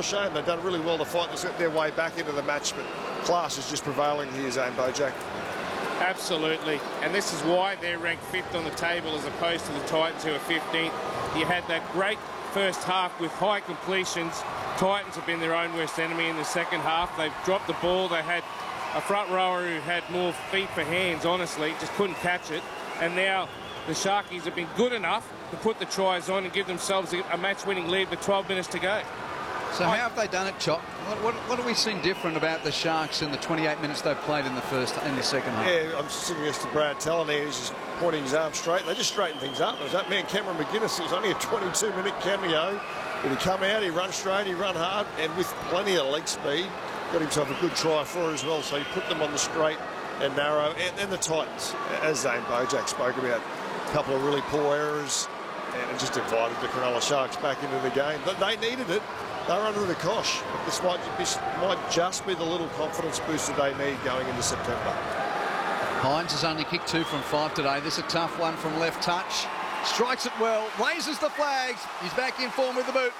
shame. They've done really well to fight their way back into the match, but class is just prevailing here, Zane Bojack. Absolutely, and this is why they're ranked 5th on the table as opposed to the Titans, who are 15th. You had that great first half with high completions. Titans have been their own worst enemy in the second half. They've dropped the ball. They had a front rower who had more feet for hands, honestly, just couldn't catch it. And now the Sharkies have been good enough to put the tries on and give themselves a match-winning lead with 12 minutes to go. So how have they done it, Chop? What have we seen different about the Sharks in the 28 minutes they've played in the second half? Yeah, I'm sitting next to Brad Talon here. He's just pointing his arm straight. They just straightened things up. It was that man, Cameron McGuinness. It was only a 22-minute cameo. But he come out, he run straight, he run hard, and with plenty of leg speed, got himself a good try for as well. So he put them on the straight and narrow. And the Titans, as Zane Bojack spoke about, a couple of really poor errors, and it just invited the Cronulla Sharks back into the game. But they needed it. They were under the cosh. This might just be the little confidence boost that they need going into September. Hines has only kicked 2 from 5 today. This is a tough one from left touch. Strikes it well, raises the flags. He's back in form with the boot.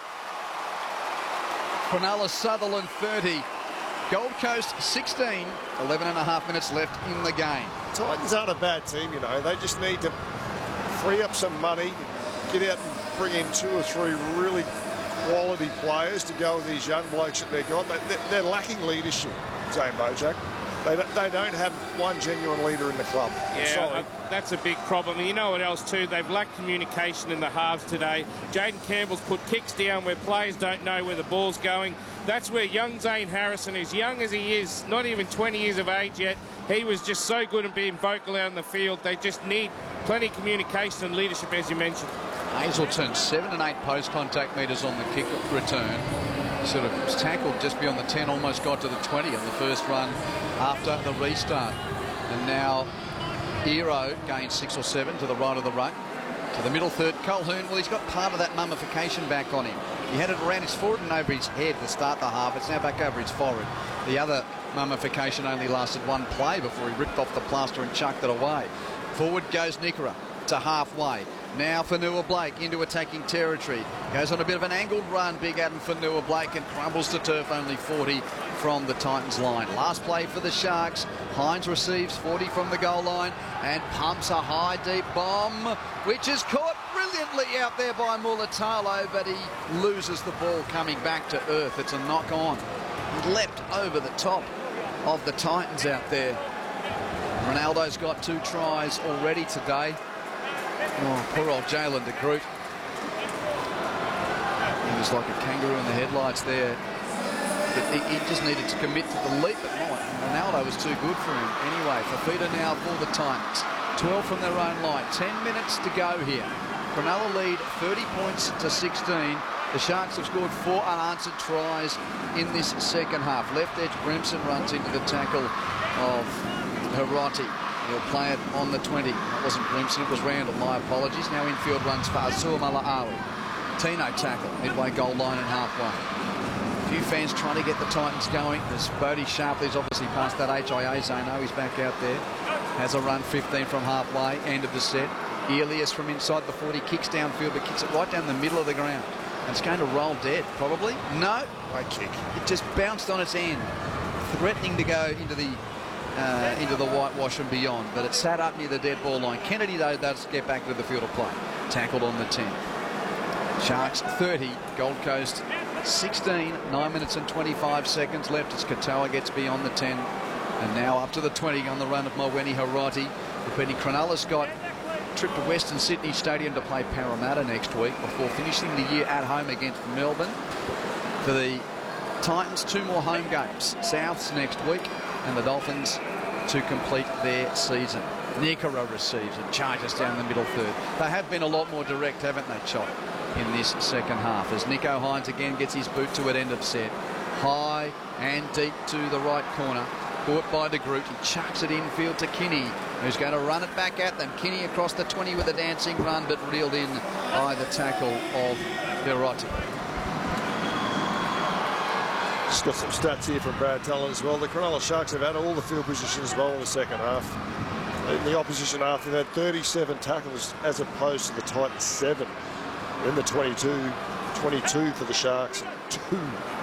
Cronulla Sutherland 30. Gold Coast 16. 11 and a half minutes left in the game. Titans aren't a bad team, you know. They just need to free up some money, get out and bring in 2 or 3 really quality players to go with these young blokes that they've got. They're lacking leadership, Zane Bojack. They don't have one genuine leader in the club. Yeah, that's a big problem. And you know what else too? They've lacked communication in the halves today. Jaden Campbell's put kicks down where players don't know where the ball's going. That's where young Zane Harrison, as young as he is, not even 20 years of age yet, he was just so good at being vocal out in the field. They just need plenty of communication and leadership, as you mentioned. Hazelton, 7 and 8 post-contact metres on the kick return. Sort of was tackled just beyond the 10, almost got to the 20 on the first run after the restart. And now Hero gains 6 or 7 to the right of the ruck. To the middle third, Colquhoun, well, he's got part of that mummification back on him. He had it around his forehead and over his head to start the half. It's now back over his forehead. The other mummification only lasted 1 play before he ripped off the plaster and chucked it away. Forward goes Nikora to halfway. Now Fonua-Blake into attacking territory. Goes on a bit of an angled run, Big Adam Fonua-Blake, and crumbles to turf, only 40 from the Titans line. Last play for the Sharks. Hines receives 40 from the goal line and pumps a high, deep bomb, which is caught brilliantly out there by Mulatalo, but he loses the ball coming back to earth. It's a knock-on. He leapt over the top of the Titans out there. Ronaldo's got 2 tries already today. Oh, poor old Jalen de Groot. He was like a kangaroo in the headlights there. He just needed to commit to the leap at night. Ronaldo was too good for him. Anyway, Fafita now for the Titans. 12 from their own line. 10 minutes to go here. Cronulla lead 30 points to 16. The Sharks have scored 4 unanswered tries in this second half. Left edge Brimson runs into the tackle of Hiroti. He'll play it on the 20. It wasn't Brimson, it was Randall. My apologies. Now infield runs for Azur Mala'awi. Tino tackle, midway goal line and halfway. A few fans trying to get the Titans going. As Bodie Sharpley's obviously past that HIA zone. Oh, he's back out there. Has a run 15 from halfway, end of the set. Elias from inside the 40 kicks downfield, but kicks it right down the middle of the ground. And it's going to roll dead, probably. No. Great kick. It just bounced on its end, threatening to go into the whitewash and beyond, but it sat up near the dead ball line. Kennedy, though, does get back to the field of play. Tackled on the 10. Sharks 30, Gold Coast 16, 9 minutes and 25 seconds left as Katoa gets beyond the 10. And now up to the 20 on the run of Mawene Hiroti. Repeating, Cronulla's got a trip to Western Sydney Stadium to play Parramatta next week before finishing the year at home against Melbourne. For the Titans, 2 more home games. Souths next week, and the Dolphins to complete their season. Nikora receives and charges down the middle third. They have been a lot more direct, haven't they, Chop, in this second half, as Nicho Hynes again gets his boot to it end of set. High and deep to the right corner. Caught by de Groot. He chucks it infield to Kinney, who's going to run it back at them. Kinney across the 20 with a dancing run, but reeled in by the tackle of Hiroti. Just got some stats here from Brad Talon as well. The Cronulla Sharks have had all the field position as well in the second half. In the opposition half, they've had 37 tackles as opposed to the Titans 7. In the 22 for the Sharks, 2